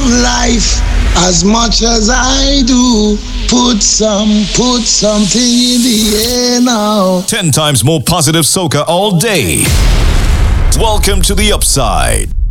love life as much as I do. Put something in the air now. 10 times more positive soca all day. Welcome to the Upside.